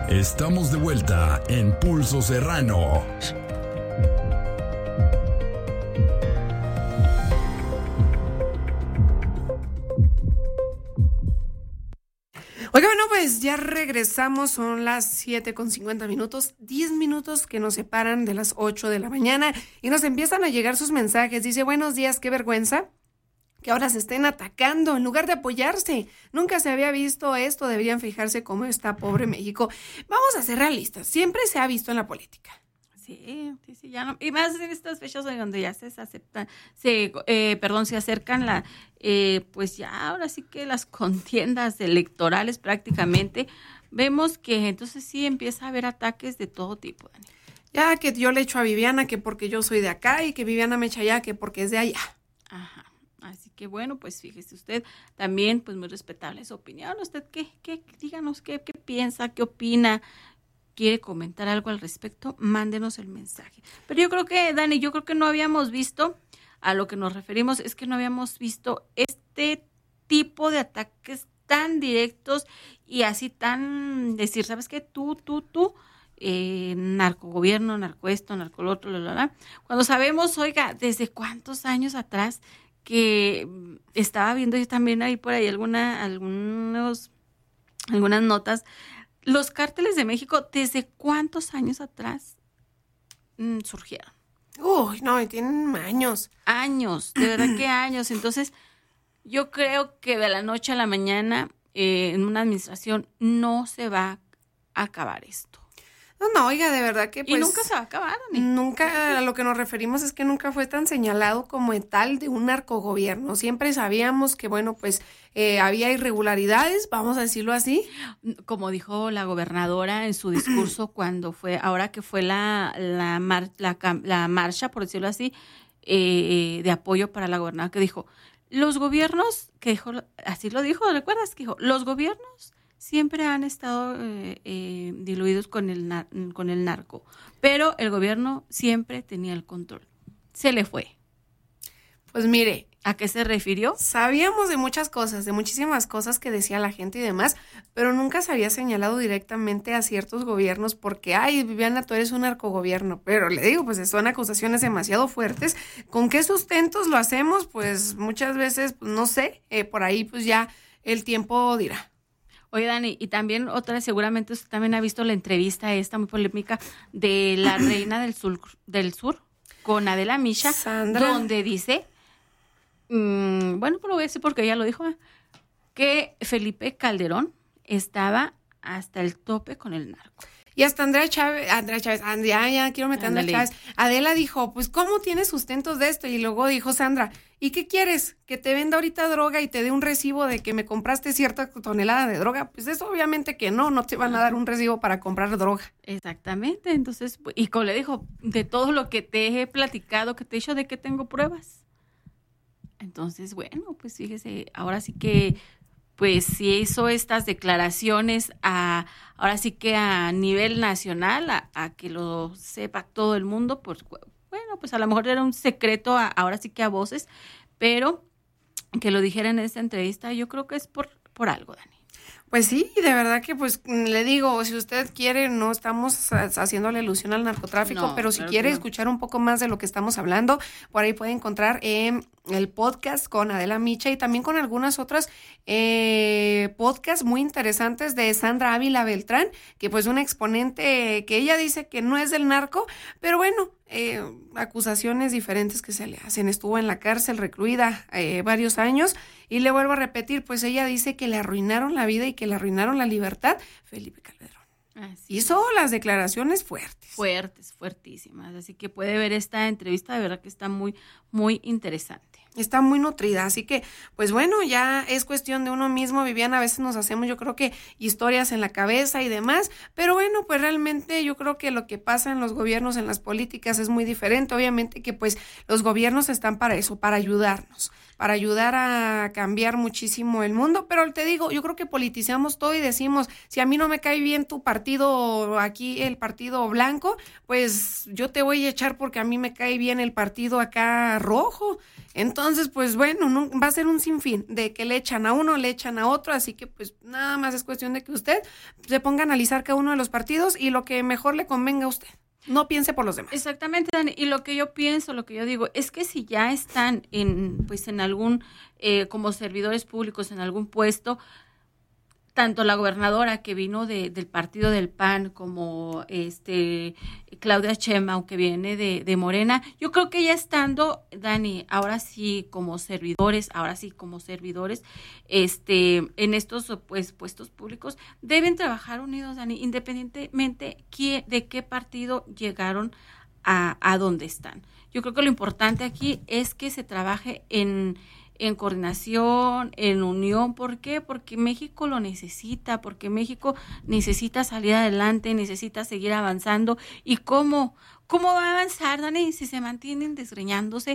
Estamos de vuelta en Pulso Serrano. Oiga, bueno, pues ya regresamos, son las 7:50, 10 minutos que nos separan de las 8 de la mañana y nos empiezan a llegar sus mensajes. Dice, buenos días, qué vergüenza que ahora se estén atacando en lugar de apoyarse. Nunca se había visto esto, deberían fijarse cómo está pobre México. Vamos a ser realistas, siempre se ha visto en la política. Sí, ya no, y más en estas fechas donde ya se aceptan, se acercan pues ya ahora sí que las contiendas electorales prácticamente, vemos que entonces sí empieza a haber ataques de todo tipo, Dani. Ya que yo le echo a Viviana que porque yo soy de acá y que Viviana me echa allá que porque es de allá. Ajá, así que bueno, pues fíjese usted, también pues muy respetable su opinión. ¿Usted díganos qué piensa, qué opina? ¿Quiere comentar algo al respecto? Mándenos el mensaje. Pero yo creo que, Dani, no habíamos visto, a lo que nos referimos, es que no habíamos visto este tipo de ataques tan directos y así tan decir, ¿sabes qué? Tú, narcogobierno, narco esto, narco lo otro, Cuando sabemos, oiga, desde cuántos años atrás que estaba viendo yo también ahí por ahí algunas notas. Los cárteles de México, ¿desde cuántos años atrás surgieron? Uy, no, tienen años. Años, de verdad que años. Entonces, yo creo que de la noche a la mañana, en una administración, no se va a acabar esto. No, oiga, de verdad que pues... Y nunca se va a acabar, Dani. Nunca, a lo que nos referimos es que nunca fue tan señalado como tal de un narcogobierno. Siempre sabíamos que, bueno, pues había irregularidades, vamos a decirlo así. Como dijo la gobernadora en su discurso cuando ahora que fue la marcha, por decirlo así, de apoyo para la gobernadora, que dijo, los gobiernos, así lo dijo, ¿recuerdas? Que dijo, los gobiernos siempre han estado diluidos con el narco, pero el gobierno siempre tenía el control. Se le fue. Pues mire, ¿a qué se refirió? Sabíamos de muchas cosas, de muchísimas cosas que decía la gente y demás, pero nunca se había señalado directamente a ciertos gobiernos porque, ay, Viviana, tú eres un narcogobierno. Pero le digo, pues son acusaciones demasiado fuertes. ¿Con qué sustentos lo hacemos? Pues muchas veces, pues, no sé, por ahí pues ya el tiempo dirá. Oye, Dani, y también seguramente usted también ha visto la entrevista esta muy polémica de la reina del sur con Adela Micha, Sandra, donde dice, bueno, pues lo voy a decir porque ella lo dijo, que Felipe Calderón estaba hasta el tope con el narco. Y hasta Andrea Chávez, ya quiero meter a Andrea Chávez. Adela dijo, pues, ¿cómo tienes sustentos de esto? Y luego dijo Sandra, ¿y qué quieres? ¿Que te venda ahorita droga y te dé un recibo de que me compraste cierta tonelada de droga? Pues eso obviamente que no te van a dar un recibo para comprar droga. Exactamente, entonces, y como le dijo, de todo lo que te he platicado, que te he dicho, ¿de qué tengo pruebas? Entonces, bueno, pues fíjese, ahora sí que pues si hizo estas declaraciones ahora sí que a nivel nacional, a que lo sepa todo el mundo, pues bueno, pues a lo mejor era un secreto ahora sí que a voces, pero que lo dijera en esta entrevista, yo creo que es por algo, Dani. Pues sí, de verdad que pues le digo, si usted quiere, no estamos haciéndole alusión al narcotráfico, pero si quiere escuchar un poco más de lo que estamos hablando, por ahí puede encontrar el podcast con Adela Micha y también con algunas otras podcasts muy interesantes de Sandra Ávila Beltrán, que pues una exponente que ella dice que no es del narco, pero bueno, acusaciones diferentes que se le hacen. Estuvo en la cárcel recluida varios años y le vuelvo a repetir, pues ella dice que le arruinaron la vida y que le arruinaron la libertad Felipe Calderón. Hizo las declaraciones fuertísimas, así que puede ver esta entrevista, de verdad que está muy, muy interesante. Está muy nutrida, así que, pues bueno, ya es cuestión de uno mismo, Viviana, a veces nos hacemos, yo creo que historias en la cabeza y demás, pero bueno, pues realmente yo creo que lo que pasa en los gobiernos, en las políticas es muy diferente, obviamente que pues los gobiernos están para eso, para ayudarnos, para ayudar a cambiar muchísimo el mundo, pero te digo, yo creo que politizamos todo y decimos, si a mí no me cae bien tu partido aquí, el partido blanco, pues yo te voy a echar porque a mí me cae bien el partido acá rojo. Entonces Entonces, pues bueno, no, va a ser un sinfín de que le echan a uno, le echan a otro, así que pues nada más es cuestión de que usted se ponga a analizar cada uno de los partidos y lo que mejor le convenga a usted. No piense por los demás. Exactamente, Dani. Y lo que yo pienso, lo que yo digo, es que si ya están en algún, como servidores públicos, en algún puesto, tanto la gobernadora que vino del partido del PAN como Claudia Sheinbaum que viene de Morena, yo creo que ya estando, Dani, ahora sí como servidores, en estos pues puestos públicos, deben trabajar unidos, Dani, independientemente de qué partido llegaron a donde están. Yo creo que lo importante aquí es que se trabaje en coordinación, en unión. ¿Por qué? Porque México lo necesita, porque México necesita salir adelante, necesita seguir avanzando. ¿Y cómo va a avanzar, Dani, si se mantienen desgreñándose?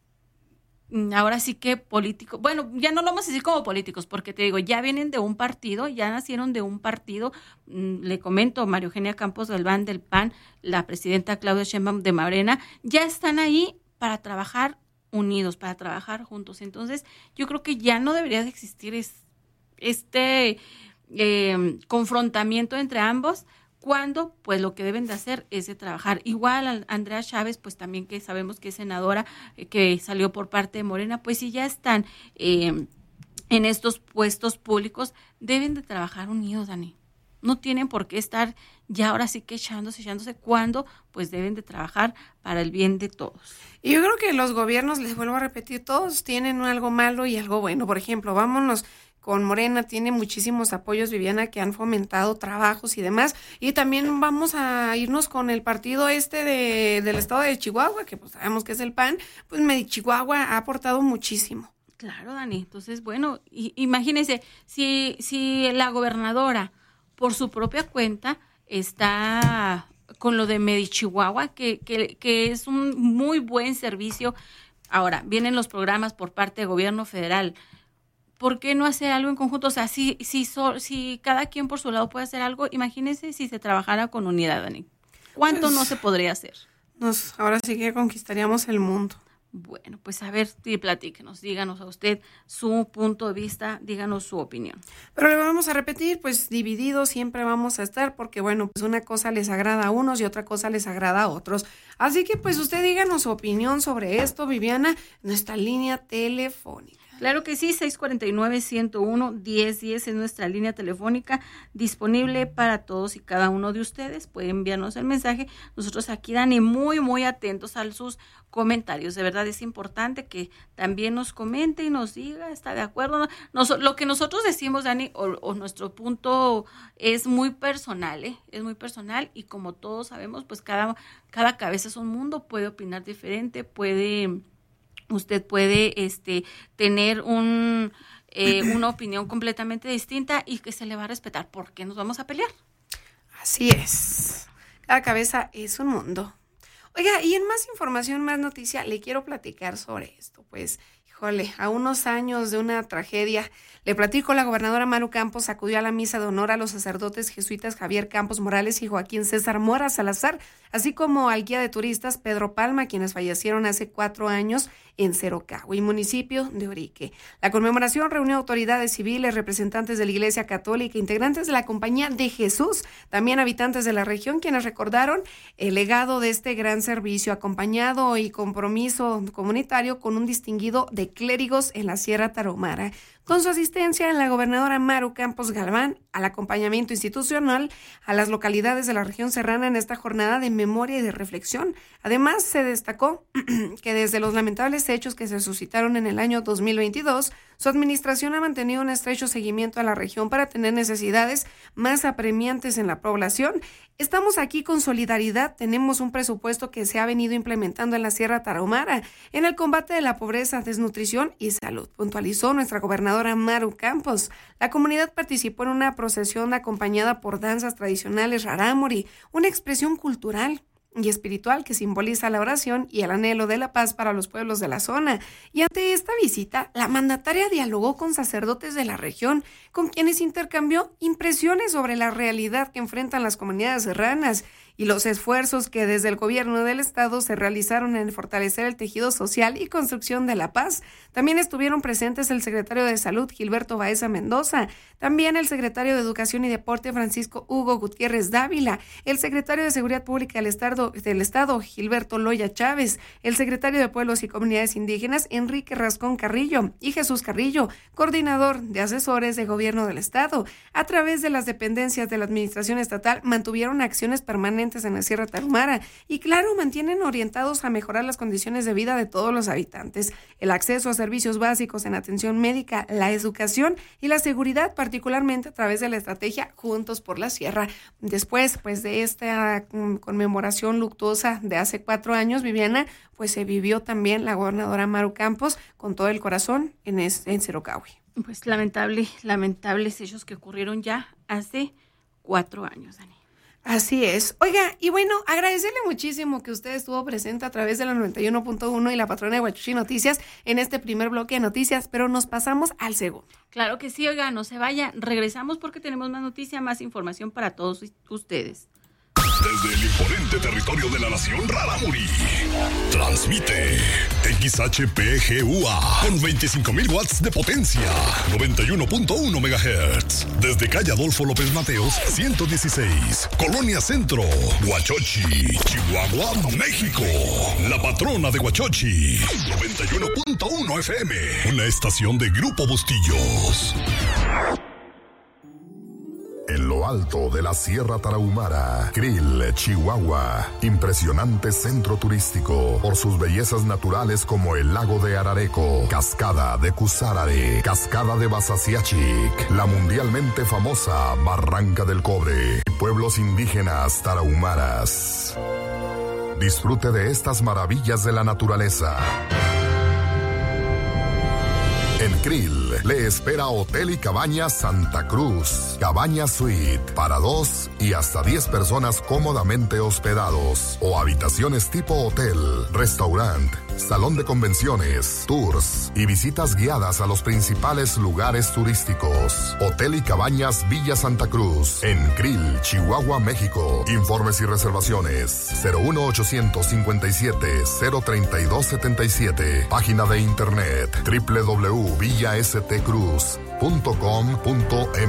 Ahora sí que políticos, bueno, ya no lo vamos a decir como políticos, porque te digo, ya vienen de un partido, ya nacieron de un partido. Le comento, María Eugenia Campos Galván del PAN, la presidenta Claudia Sheinbaum de Morena, ya están ahí para trabajar unidos, para trabajar juntos. Entonces, yo creo que ya no debería de existir este confrontamiento entre ambos, cuando pues lo que deben de hacer es de trabajar. Igual a Andrea Chávez, pues también que sabemos que es senadora, que salió por parte de Morena, pues si ya están en estos puestos públicos, deben de trabajar unidos, Dani. No tienen por qué estar ya ahora sí que echándose cuando pues deben de trabajar para el bien de todos. Y yo creo que los gobiernos, les vuelvo a repetir, todos tienen algo malo y algo bueno. Por ejemplo, vámonos con Morena, tiene muchísimos apoyos, Viviana, que han fomentado trabajos y demás. Y también vamos a irnos con el partido del estado de Chihuahua, que pues sabemos que es el PAN, pues Chihuahua ha aportado muchísimo. Claro, Dani. Entonces, bueno, imagínense, si la gobernadora por su propia cuenta está con lo de Medichihuahua, que es un muy buen servicio. Ahora, vienen los programas por parte del gobierno federal. ¿Por qué no hacer algo en conjunto? O sea, si cada quien por su lado puede hacer algo, imagínense si se trabajara con unidad, Dani. ¿Cuánto no se podría hacer? Ahora sí que conquistaríamos el mundo. Bueno, pues a ver, platíquenos, díganos a usted su punto de vista, díganos su opinión. Pero le vamos a repetir, pues divididos siempre vamos a estar, porque bueno, pues una cosa les agrada a unos y otra cosa les agrada a otros. Así que pues usted díganos su opinión sobre esto, Viviana, nuestra línea telefónica. Claro que sí, 649-101-1010 es nuestra línea telefónica disponible para todos y cada uno de ustedes. Pueden enviarnos el mensaje. Nosotros aquí, Dani, muy, muy atentos a sus comentarios. De verdad es importante que también nos comente y nos diga, ¿está de acuerdo? Lo que nosotros decimos, Dani, o nuestro punto es muy personal, es muy personal, y como todos sabemos, pues cada cabeza es un mundo, puede opinar diferente, usted puede tener una opinión completamente distinta y que se le va a respetar. ¿Por qué nos vamos a pelear? Así es. Cada cabeza es un mundo. Oiga, y en más información, más noticia, le quiero platicar sobre esto. Pues, híjole, a unos años de una tragedia, le platico, la gobernadora Maru Campos acudió a la misa de honor a los sacerdotes jesuitas Javier Campos Morales y Joaquín César Mora Salazar, así como al guía de turistas Pedro Palma, quienes fallecieron hace 4 años en Cerocagui, municipio de Orique. La conmemoración reunió autoridades civiles, representantes de la Iglesia Católica, integrantes de la Compañía de Jesús, también habitantes de la región, quienes recordaron el legado de este gran servicio, acompañado y compromiso comunitario con un distinguido de clérigos en la Sierra Tarahumara. Con su asistencia, la gobernadora Maru Campos Galván, al acompañamiento institucional a las localidades de la región serrana en esta jornada de memoria y de reflexión. Además, se destacó que desde los lamentables hechos que se suscitaron en el año 2022, su administración ha mantenido un estrecho seguimiento a la región para tener necesidades más apremiantes en la población. Estamos aquí con solidaridad, tenemos un presupuesto que se ha venido implementando en la Sierra Tarahumara en el combate de la pobreza, desnutrición y salud, puntualizó nuestra gobernadora Maru Campos. La comunidad participó en una procesión acompañada por danzas tradicionales rarámuri, una expresión cultural y espiritual que simboliza la oración y el anhelo de la paz para los pueblos de la zona. Y ante esta visita, la mandataria dialogó con sacerdotes de la región, con quienes intercambió impresiones sobre la realidad que enfrentan las comunidades serranas y los esfuerzos que desde el gobierno del estado se realizaron en fortalecer el tejido social y construcción de la paz. También estuvieron presentes el secretario de Salud, Gilberto Baeza Mendoza, también el secretario de Educación y Deporte, Francisco Hugo Gutiérrez Dávila, el secretario de Seguridad Pública del Estado, Gilberto Loya Chávez, el secretario de Pueblos y Comunidades Indígenas, Enrique Rascón Carrillo, y Jesús Carrillo, coordinador de asesores de gobierno del estado. A través de las dependencias de la administración estatal mantuvieron acciones permanentes en la Sierra Tarahumara y claro, mantienen orientados a mejorar las condiciones de vida de todos los habitantes, el acceso a servicios básicos en atención médica, la educación y la seguridad, particularmente a través de la estrategia Juntos por la Sierra. Después, pues de esta conmemoración luctuosa de hace 4 años, Viviana, pues se vivió también la gobernadora Maru Campos con todo el corazón en Cerocahui. Pues lamentables hechos que ocurrieron ya hace 4 años, Dani. Así es. Oiga, y bueno, agradecerle muchísimo que usted estuvo presente a través de la 91.1 y la patrona de Huachuchi Noticias en este primer bloque de noticias, pero nos pasamos al segundo. Claro que sí, oiga, no se vaya. Regresamos porque tenemos más noticias, más información para todos ustedes. Desde el imponente territorio de la nación Rarámuri, transmite XHPGUA con 25,000 watts de potencia, 91.1 MHz. Desde calle Adolfo López Mateos, 116, Colonia Centro, Huachochi, Chihuahua, México. La patrona de Huachochi, 91.1 FM, una estación de Grupo Bustillos. En lo alto de la Sierra Tarahumara, Krill, Chihuahua, impresionante centro turístico por sus bellezas naturales como el lago de Arareco, cascada de Cusarare, cascada de Basasiachic, la mundialmente famosa Barranca del Cobre y pueblos indígenas tarahumaras. Disfrute de estas maravillas de la naturaleza. En Krill le espera Hotel y Cabañas Santa Cruz, Cabaña Suite, para 2 y hasta 10 personas cómodamente hospedados, o habitaciones tipo hotel, restaurante, salón de convenciones, tours y visitas guiadas a los principales lugares turísticos. Hotel y Cabañas Villa Santa Cruz, en Krill, Chihuahua, México. Informes y reservaciones 01857-03277. Página de internet www.villastcruz.com.mx.